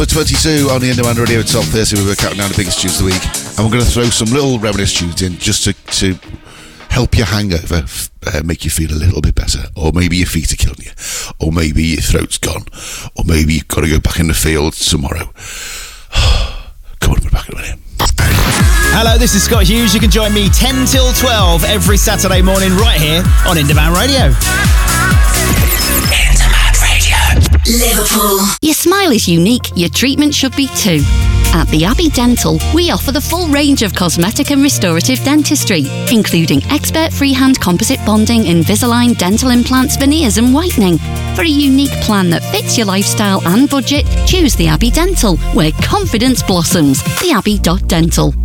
22 on the Indie Radio Top 30. We're counting down the biggest tunes of the week, and we're going to throw some little reminisce tunes in just to help your hangover, make you feel a little bit better. Or maybe your feet are killing you, or maybe your throat's gone, or maybe you've got to go back in the field tomorrow. Come on, we're back in a minute. Hello, this is Scott Hughes. You can join me 10 till 12 every Saturday morning right here on Indie Radio. Liverpool. Your smile is unique, your treatment should be too. At the Abbey Dental, we offer the full range of cosmetic and restorative dentistry, including expert freehand composite bonding, Invisalign, dental implants, veneers and whitening. For a unique plan that fits your lifestyle and budget, choose the Abbey Dental, where confidence blossoms. The Abbey.Dental.